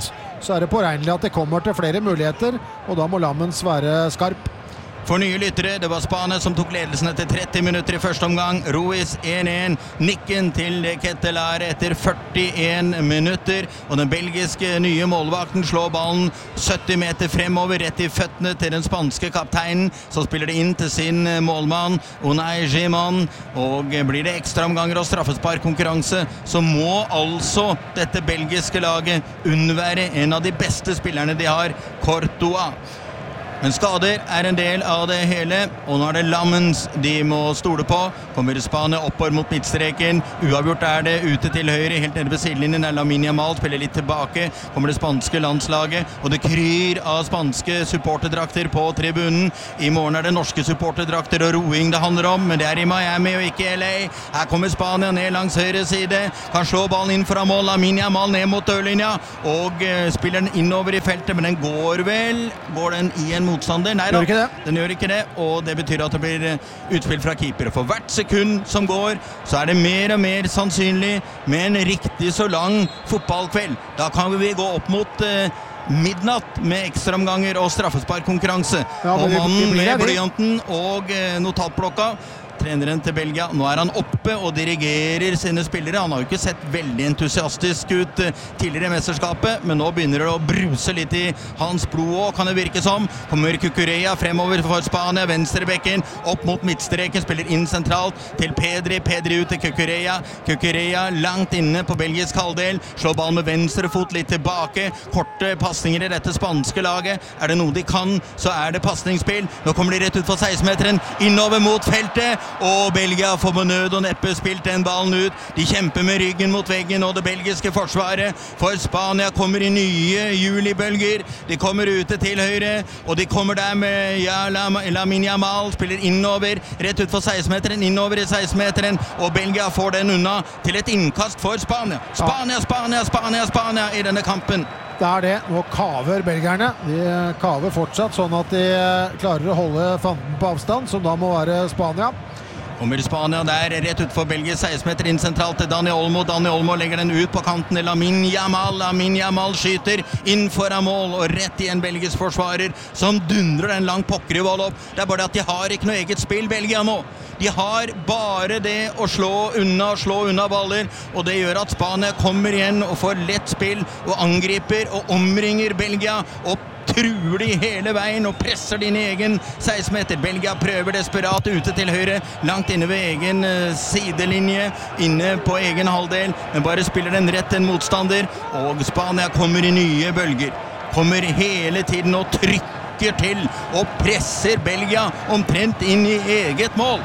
så er det påregnelig at det kommer til flere muligheter, og da må Lammens være skarp. For nye lyttere, det var Spania som tok ledelsen etter tretti minutter i første omgang. Ruiz en en, nikken til Ketelare etter førtien minutter, og den belgiske nye målvakten slår ballen sytti meter fremover, rett i føttene til den spanske kapteinen, så spiller det inn til sin målmann, Unai Gimon, og blir det ekstra omganger og straffesparkkonkurranse, så må altså dette belgiske laget unnvære en av de beste spillerne de har, Courtois. Men skader er en del av det hele, og nå er det Lammens de må stole på. Kommer Spania oppover mot midtstreken, uavgjort er det ute til høyre, helt nede ved sidelinjen er Lamine Yamal, spiller litt tilbake, kommer det spanske landslaget, og det kryr av spanske supporterdrakter på tribunen. I morgen er det norske supporterdrakter og roing det handler om, men det er i Miami og ikke L A. Her kommer Spania ned langs høyre side, kan slå ballen inn fra mål, Lamine Yamal ned mot dørlinja, og uh, spiller den innover i feltet, men den går vel, går den i en motstander? Nei da, gjør ikke det. Den gjør ikke det, og det betyr at det blir utspill fra keeper. For hvert sekund som går, så er det mer og mer sannsynlig med en riktig så lang fotballkveld. Da kan vi gå opp mot uh, midnatt med ekstraomganger og straffesparkkonkurranse. Ja, og mannen med det. blyanten og uh, notatblokka, treneren til Belgia, nå er han oppe og dirigerer sine spillere. Han har jo ikke sett veldig entusiastisk ut tidligere i mesterskapet, men nå begynner det å bruse litt i hans blod også, kan det virke som. Kommer Cucurella fremover for Spania, venstrebekken, opp mot midtstreken, spiller inn sentralt til Pedri, Pedri ut til Cucurella, Cucurella langt inne på belgisk halvdel, slår ballen med venstre fot litt tilbake, korte passninger i dette spanske laget. Er det noe de kan, så er det passningsspill. Nå kommer de rett ut for seksten-meteren, innover mot feltet, og Belgia får med nød og neppe spilt den ballen ut. De kjemper med ryggen mot veggen og det belgiske forsvaret, for Spania kommer i nye julibølger. De kommer ute til høyre, og de kommer der med ja, Lamine Yamal, spiller innover, rett ut for seksten-meteren, innover i seksten-meteren, og Belgia får den unna til et innkast for Spania. Spania, Spania, Spania, Spania i denne kampen. Det er det. Nå kaver belgierne. De kaver fortsatt, sånn at de klarer å holde fanden på avstand, som da må være Spania. Kommer Spania der, rett ut for Belgia, seksten meter inn sentralt til Dani Olmo. Dani Olmo legger den ut på kanten til Lamine Yamal. Lamine Yamal skyter inn foran mål, og rett i en belgisk forsvarer som dundrer den langt pokkerivoll opp. Det er bare det at de har ikke noe eget spill, Belgia nå. De har bare det å slå unna, slå unna baller, og det gjør at Spania kommer igjen og får lett spill, og angriper og omringer Belgia, og truer de hele veien og presser de inn i egen seksten meter. Belgia prøver desperat ute til høyre, langt inne ved egen uh, sidelinje, inne på egen halvdel, men bare spiller den rett en motstander, og Spania kommer i nye bølger. Kommer hele tiden og trykker til og presser Belgia omtrent inn i eget mål.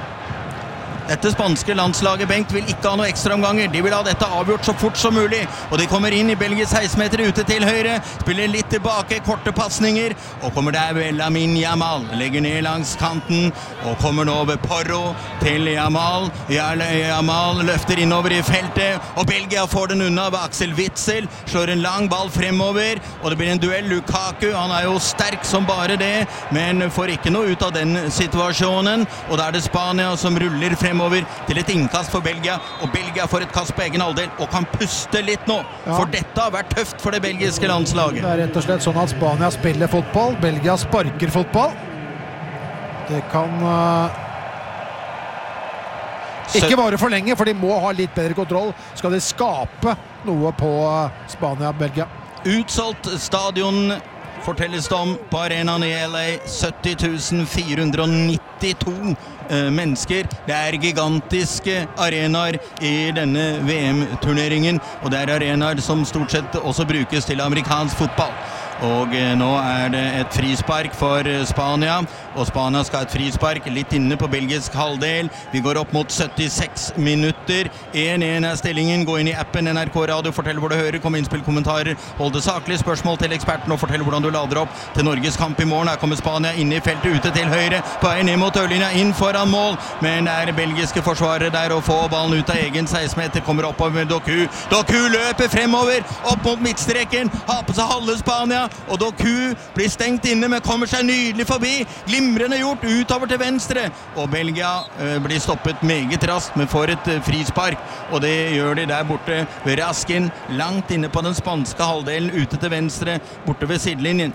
Dette spanske landslaget, Bengt, vil ikke ha noe ekstra omganger. De vil ha dette avgjort så fort som mulig. Og de kommer inn i Belgisk seksten meter ute til høyre. Spiller litt tilbake, korte passninger. Og kommer der ved Lamine Yamal. Legger ned langs kanten. Og kommer nå ved Porro til Yamal. Yamal løfter innover i feltet. Og Belgia får den unna ved Axel Witsel. Slår en lang ball fremover. Og det blir en duell. Lukaku, han er jo sterk som bare det. Men får ikke noe ut av den situasjonen. Og da er det Spania som ruller fremover til et innkast for Belgia, og Belgia får et kast på egen halvdel og kan puste litt nå, ja. For dette har vært tøft for det belgiske landslaget. Det er rett og slett sånn at Spania spiller fotball, Belgia sparker fotball. Det kan uh, ikke vare for lenge, for de må ha litt bedre kontroll. Skal de skape noe på uh, Spania-Belgia? Utsolgt stadion fortelles det om på arenaen i L A, sytti tusen fire hundre nittito eh, mennesker. Det er gigantiske arenaer i denne V M-turneringen, og det er arenaer som stort sett også brukes til amerikansk fotball. Og eh, nå er det et frispark for eh, Spania, og Spania skal ha et frispark litt inne på belgisk halvdel. Vi går opp mot syttiseks minutter. en en er stillingen. Gå inn i appen N R K Radio, fortell hvor du hører, kom innspill, kommentarer, hold det saklig, spørsmål til eksperten, og fortell hvordan du lader opp til Norges kamp i morgen. Her kommer Spania inn i feltet, ute til høyre, på vei ned mot dørlinja, inn foran mål, men det er belgiske forsvarere der å få ballen ut av egen seksten meter, kommer oppover med Doku. Doku løper fremover, opp mot midtstreken, har på seg halve Spania, og Doku blir stengt inne, men kommer seg nydelig forbi. Glimrende gjort, utover til venstre. Og Belgia eh, blir stoppet meget raskt, men får et eh, frispark. Og det gjør de der borte ved Raskin, langt inne på den spanske halvdelen, ute til venstre, borte ved sidelinjen.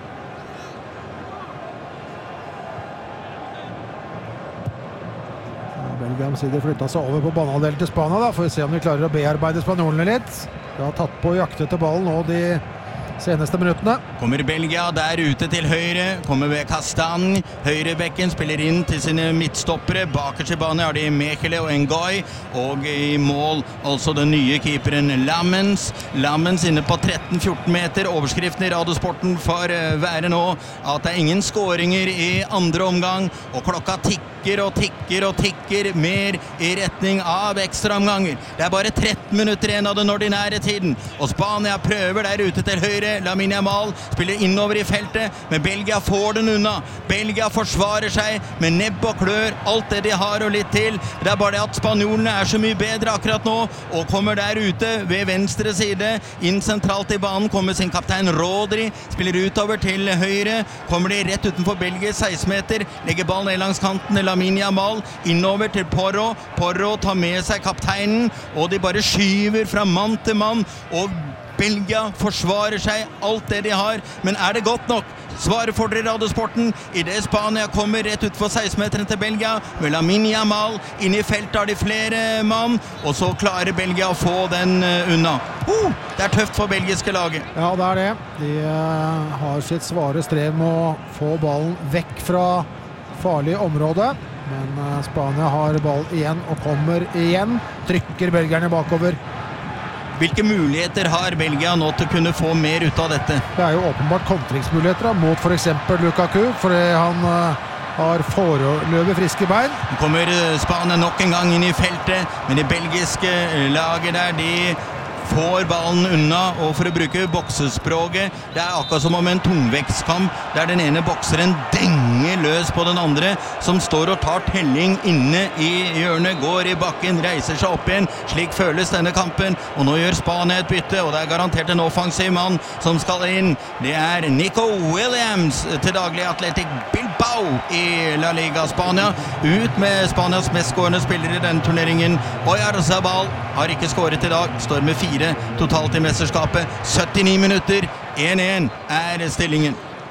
Belgia omsider flyttet seg over på banehalvdelen til Spania da. Får vi se om de klarer å bearbeide spanjolene litt. De har tatt på jakte til ballen nå de seneste minuttene. Kommer Belgia der ute til høyre, kommer ved Castan. Høyrebekken spiller inn til sine midtstoppere. Bakerst i banen har de Mechele og Ngoy. Og i mål altså den nye keeperen Lammens. Lammens inne på tretten fjorten meter. Overskriften i Radiosporten får være nå at det er ingen skåringer i andre omgang. Og klokka tikker og tikker og tikker mer i retning av ekstraomganger. Det er bare tretten minutter igjen av den ordinære tiden. Og Spania prøver der ute til høyre. Lamine Yamal spiller innover i feltet, men Belgia får den unna. Belgia forsvarer seg med nebb og klør, alt det de har og litt til. Det er bare det at spanjolene er så mye bedre akkurat nå, og kommer der ute ved venstre side. Inn sentralt i banen kommer sin kaptein Rodri, spiller utover til høyre. Kommer de rett utenfor Belgias seksten meter, legger ballen ned langs kanten. Lamine Yamal innover til Porro. Porro tar med seg kapteinen, og de bare skyver fra mann til mann, og Belgia forsvarer seg alt det de har, men er det godt nok? Svaret får dere Radiosporten i det Spania kommer rett ut for seksten meteren til Belgia med Lamine Yamal. Inne i feltet har de flere mann, og så klarer Belgia å få den unna. Uh, det er tøft for belgiske laget. Ja, det er det. De uh, har sitt svare strev med å få ballen vekk fra farlig område, men uh, Spania har ball igjen og kommer igjen. Trykker belgierne bakover. Hvilke muligheter har Belgia nå til å kunne få mer ut av dette? Det er jo åpenbart kontringsmuligheter da, mot for eksempel Lukaku, fordi han uh, har foreløpig friske bein. Nå kommer Spania nok en gang inn i feltet, men det belgiske laget der, de får ballen unna, og for å bruke boksespråket, det er akkurat som om en tungvektskamp, der den ene bokseren denger løs på den andre, som står og tar telling inne i hjørnet, går i bakken, reiser seg opp igjen. Slik føles denne kampen, og nå gjør Spania et bytte, og det er garantert en offensiv mann som skal inn. Det er Nico Williams, til daglig Athletic Bilbao i La Liga Spania. Ut med Spanias mest skårende spillere i denne turneringen. Oyarzabal har ikke skåret i dag, står med fire totalt i mesterskapet. syttini minutter, én én er stillingen.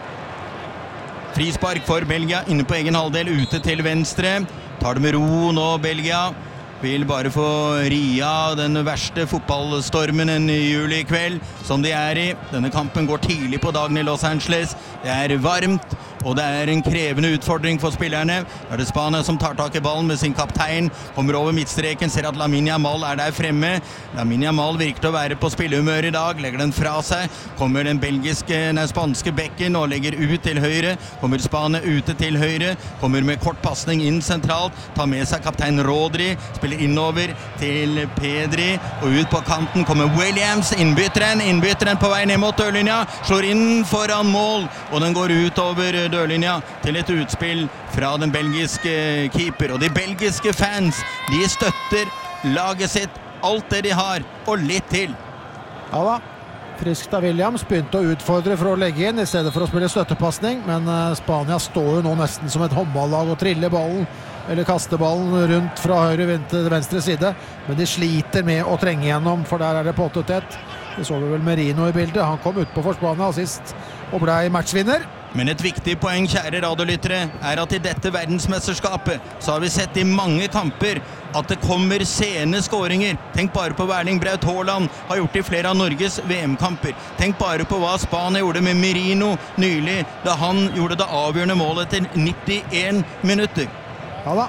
Frispark for Belgia, inne på egen halvdel, ute til venstre. Tar det med ro nå, Belgia. Vil bare få ria den verste fotballstormen en juli kveld som de er i. Denne kampen går tidlig på dagen i Los Angeles. Det er varmt, og det er en krevende utfordring for spillerne. Det er det Spania som tar tak i ballen med sin kaptein, kommer over midtstreken, ser at Lamine Yamal er der fremme. Lamine Yamal virker til å være på spillehumør i dag, legger den fra seg. Kommer den belgiske, nei, spanske bekken og legger ut til høyre. Kommer Spania ute til høyre, kommer med kort passning inn sentralt, tar med seg kaptein Rodri, spiller innover til Pedri, og ut på kanten kommer Williams, innbytteren, innbytteren på vei ned mot dørlinja, slår inn foran mål, og den går ut over dørlinja til et utspill fra den belgiske keeper. Og de belgiske fans, de støtter laget sitt, alt det de har, og litt til. Ja da, friskt av Williams begynte å utfordre for å legge inn i stedet for å spille støttepassning, men Spania står jo nå nesten som et håndballag og triller ballen eller kaste ballen rundt fra høyre til venstre side, men de sliter med å trenge gjennom, for der er det pottetett. Vi så vel Merino i bildet, han kom ut på for Spania sist og ble matchvinner. Men et viktig poeng, kjære radiolyttere, er at i dette verdensmesterskapet så har vi sett i mange kamper at det kommer sene skåringer. Tenk bare på Erling Braut Haaland har gjort i flere av Norges V M-kamper. Tenk bare på hva Spania gjorde med Merino nylig, da han gjorde det avgjørende målet til nittien minutter. Ja da.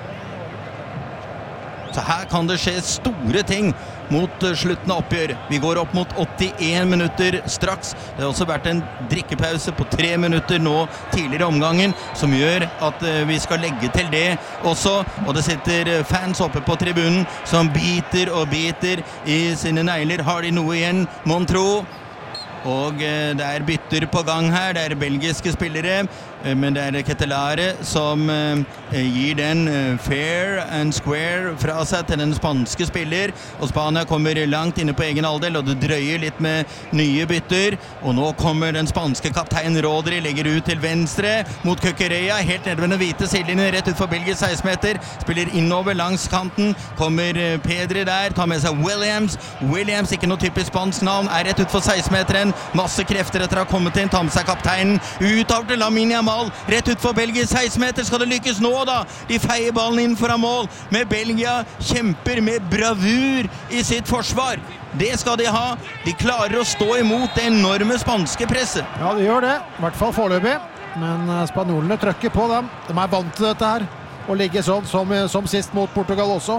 Så her kan det skje store ting mot slutten av oppgjøret. Vi går opp mot åttien minutter straks. Det har også vært en drikkepause på tre minutter nå tidligere i omgangen, som gjør at vi skal legge til det også. Og det sitter fans oppe på tribunen som biter og biter i sine negler. Har de noe igjen, mon tro? Og det er bytter på gang her, det er belgiske spillere. men det er Ketelare som gir den fair and square fra seg til den spanske spiller, og Spania kommer langt inne på egen aldel, og det drøyer litt med nye bytter, og nå kommer den spanske kaptein Rodri, legger ut til venstre mot Cucurella, helt nede ved den hvite sidelinjen, rett ut for Belgisk seksten meter, spiller innover langs kanten, kommer Pedri der, tar med seg Williams, Williams, ikke noe typisk spansk navn, er rett ut for seksten meteren, masse krefter etter å ha kommet inn, tar med seg kapteinen, ut av til Lamine Yamal, rett ut for Belgisk seksten meter, skal det lykkes nå da? De feier ballen inn foran mål, med Belgia kjemper med bravur i sitt forsvar. Det skal de ha. De klarer å stå imot det enorme spanske presset. Ja, de gjør det, i hvert fall foreløpig, men spanjolene trykker på dem. De er vant til dette her, å ligge sånn som, som sist mot Portugal også.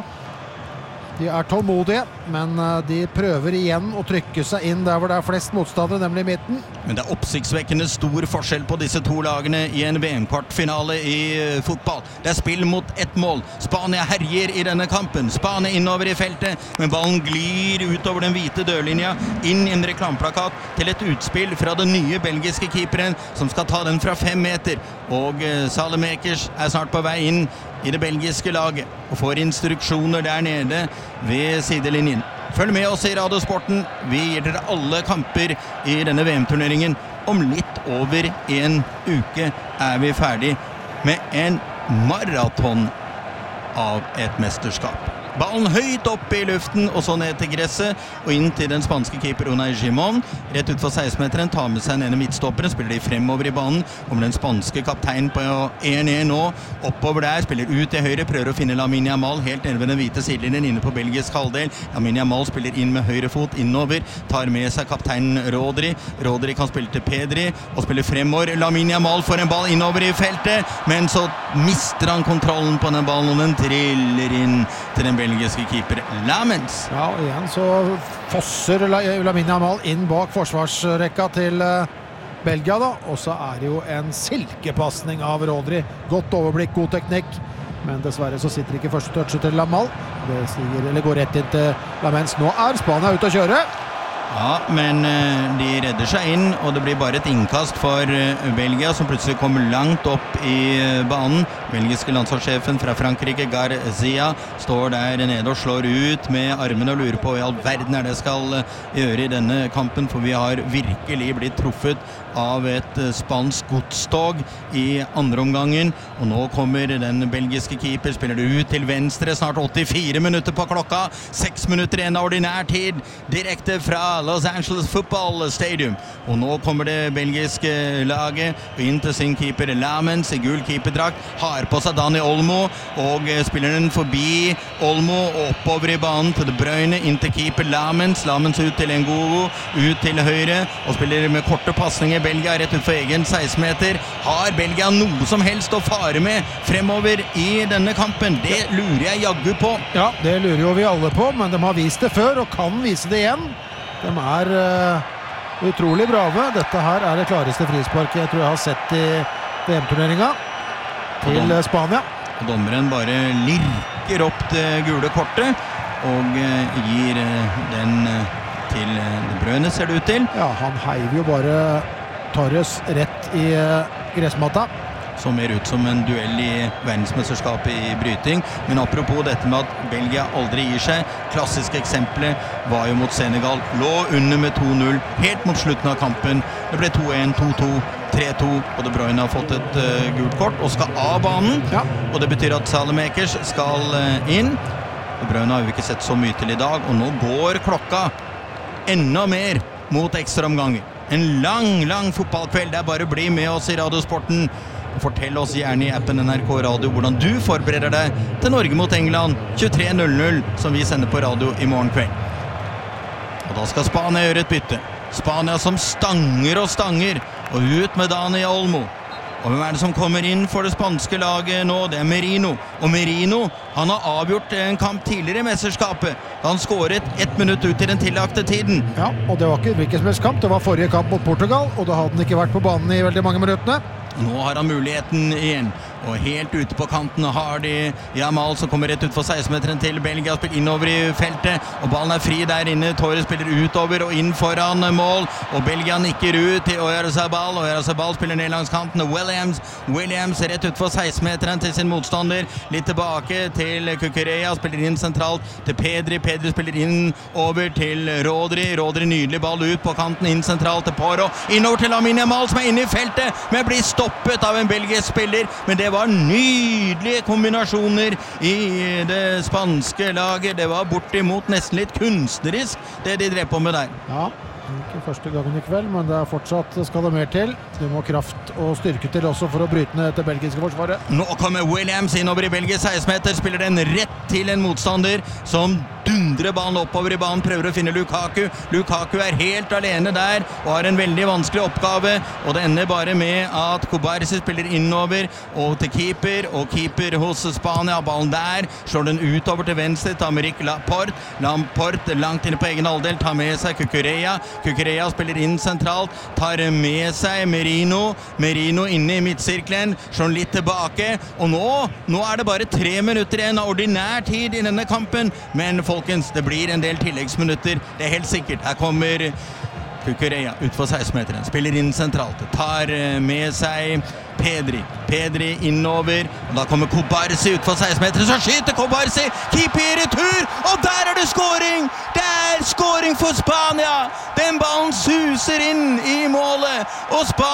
De er tålmodige, men de prøver igjen å trykke seg inn der hvor det er flest motstandere, nemlig i midten. Men det er oppsiktsvekkende stor forskjell på disse to lagene i en V M-kvartfinale i fotball. Det er spill mot ett mål. Spania herjer i denne kampen. Spania innover i feltet, men ballen glir utover den hvite dørlinja, inn i en reklameplakat til et utspill fra den nye belgiske keeperen, som skal ta den fra fem meter. Og Saelemaekers er snart på vei inn i det belgiske laget, og får instruksjoner der nede ved sidelinjen. Følg med oss i Radiosporten. Vi gir dere alle kamper i denne V M-turneringen. Om litt over en uke er vi ferdig med en maraton av et mesterskap. Ballen høyt opp i luften, og så ned til gresset, og inn til den spanske keeper Unai Simón. Rett ut for seksten meteren, tar med seg nede midtstopperen, spiller de fremover i banen, kommer den spanske kapteinen på en en nå, oppover der, spiller ut til høyre, prøver å finne Lamine Yamal, helt nede ved den hvite sidelinjen, inne på belgisk halvdel. Lamine Yamal spiller inn med høyre fot innover, tar med seg kapteinen Rodri. Rodri kan spille til Pedri, og spiller fremover. Lamine Yamal får en ball innover i feltet, men så mister han kontrollen på den ballen, og den triller inn til den belgiske keeper Lamens. Ja, igjen så fosser Lamine Yamal inn bak forsvarsrekka til Belgia da, og så er det jo en silkepassning av Rodri. Godt overblikk, god teknikk, men dessverre så sitter ikke første touchet til Yamal. Det stiger, eller går rett inn til Lamens. Nå er Spania ute å kjøre. Ja, men de redder seg inn, og det blir bare et innkast for Belgia, som plutselig kommer langt opp i banen. Belgiske landslagssjefen fra Frankrike, Garcia, står der nede og slår ut med armene og lurer på hva i all verden er det skal gjøre i denne kampen, for vi har virkelig blitt truffet av et spansk godstog i andre omgangen, og nå kommer den belgiske keeper, spiller det ut til venstre, snart åttifire minutter på klokka, seks minutter igjen av ordinær tid, direkte fra Los Angeles Football Stadium, og nå kommer det belgiske laget inn til sin keeper Lamens i gul keeperdrakt, har på seg Dani Olmo, og spiller den forbi Olmo oppover i banen til De Bruyne, inn til keeper Lamens, Lamens ut til Ngolo, ut til høyre, og spiller med korte passninger. Belgia rett ut for egen seksten meter. Har Belgia noe som helst å fare med fremover i denne kampen? Det lurer jeg jaggu på. Ja, det lurer jo vi alle på, men de har vist det før og kan vise det igjen. De er uh, utrolig brave. Dette her er det klareste frisparket jeg tror jeg har sett i V M-turneringen til Spania. Og dommeren bare lirker opp det gule kortet og uh, gir uh, den uh, til De Bruyne, ser det ut til. Ja, han heiv jo bare Torres rett i uh, gressmatta. Som mer ut som en duell i verdensmesterskapet i bryting. Men apropos dette med at Belgia aldri gir seg, klassiske eksempelet var jo mot Senegal. Lå under med to null helt mot slutten av kampen. Det ble to en, to to, tre to, og De Bruyne har fått et uh, gult kort og skal av banen. Ja. Og det betyr at Saelemaekers skal uh, inn. De Bruyne har jo ikke sett så mye til i dag, og nå går klokka enda mer mot ekstra omganger. En lang, lang fotballkveld. Det er bare bli med oss i Radiosporten. Og fortell oss gjerne i appen N R K Radio hvordan du forbereder deg til Norge mot England tjuetre null null, som vi sender på radio i morgen kveld. Og da skal Spania gjøre et bytte. Spania som stanger og stanger, og ut med Dani Olmo. Og hvem er det som kommer inn for det spanske laget nå? Det er Merino. Og Merino, han har avgjort en kamp tidligere i mesterskapet. Han skåret ett minutt ut i den tillagte tiden. Ja, og det var ikke hvilken som helst kamp. Det var forrige kamp mot Portugal, og da hadde han ikke vært på banen i veldig mange minuttene. Nå har han muligheten igjen. Og helt ute på kanten har de Jamal som kommer rett ut for seksten-meteren til Belgia, spiller innover i feltet, og ballen er fri der inne. Torres spiller utover og inn foran mål, og Belgia nikker ut til Oyarzabal. Oyarzabal spiller ned langs kanten. Williams, Williams rett ut for seksten-meteren til sin motstander. Litt tilbake til Cucurella, spiller inn sentralt til Pedri. Pedri spiller inn over til Rodri. Rodri nydelig ball ut på kanten, inn sentralt til Porro. Innover til Lamine Yamal som er inne i feltet, men blir stoppet av en belgisk spiller. Men det var nydelige kombinasjoner i det spanske laget. Det var bortimot nesten litt kunstnerisk det de drev på med der. Ja, ikke første gangen i kveld, men det er fortsatt skal det mer til. Det må kraft og styrke til også for å bryte ned det belgiske forsvaret. Nå kommer Williams innover i Belgisk seksten-meter, spiller den rett til en motstander som dundrer ballen oppover i banen, prøver å finne Lukaku. Lukaku er helt alene der og har en veldig vanskelig oppgave, og det ender bare med at Kubarsi spiller innover og til keeper, og keeper hos Spania. Ballen der, slår den utover til venstre til Aymeric Laporte. Laporte langt inne på egen halvdel, tar med seg Cucurella. Cucurella spiller inn sentralt, tar med seg Merino. Merino inne i midtsirkelen, slår litt tilbake, og nå, nå er det bare tre minutter igjen av ordinær tid i denne kampen, men folkens, det blir en del tilleggsminutter, det er helt sikkert. Her kommer Cucurella ut for seksten-meteren, spiller inn sentralt, tar med seg Pedri. Pedri innover, og da kommer Kubarsi ut for seksten-meteren, så skyter Kubarsi, keeper i retur, og der er det scoring! Det er scoring for Spania! Den ballen suser inn i målet, og Spania